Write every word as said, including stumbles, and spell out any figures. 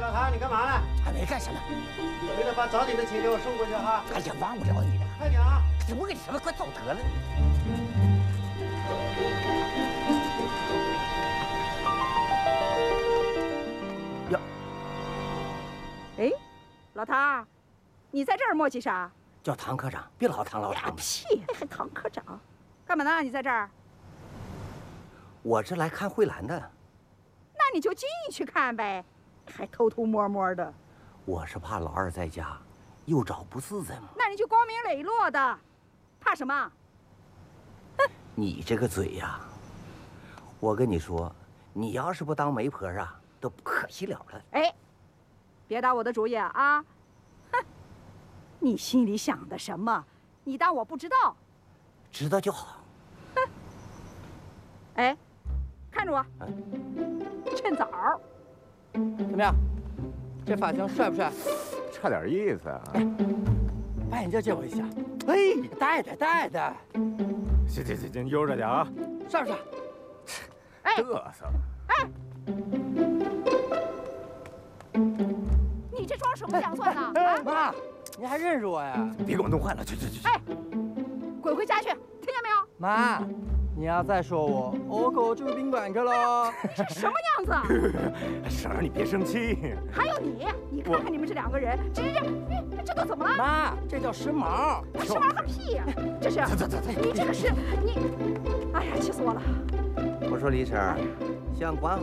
老唐，你干嘛呢？ 还没干什么。 为了把早点的钱给我送过去哈。 哎呀，忘不了你了。 快点啊！ 我跟你说，快走得了。 呀， 哎，老唐，你在这儿磨叽啥？ 叫唐科长，别老唐老唐。 屁，还唐科长，干嘛呢？你在这儿？ 我是来看慧兰的。 那你就进去看呗，还偷偷摸摸的。 我是怕老二在家又找不自在嘛。 那你就光明磊落的，怕什么？哼！ 你这个嘴呀，我跟你说，你要是不当媒婆啊，都不可惜了了。 哎，别打我的主意啊！啊，哼！你心里想的什么？你当我不知道？ 知道就好。 哼！哎，看着我， 嗯、 趁早。 怎么样？这发型帅不帅？ 差点意思啊！ 哎，把眼镜借我一下。哎，戴戴戴戴。 行行行行，悠着点啊！ 帅不帅？ 哎， 嘚瑟！ 哎，你这装什么洋蒜呢？啊， 妈，你还认识我呀？ 别给我弄坏了，去去去！ 哎，滚回家去，听见没有？ 妈，你要再说我，我可去宾馆去了。 这什么样子啊？ 婶儿，你别生气。 还有你，你看看你们这两个人，这这这这都怎么了？ 妈，这叫时髦。 时髦个屁呀！这是，你这个是你，哎呀，气死我了！ 我说李婶儿，像管。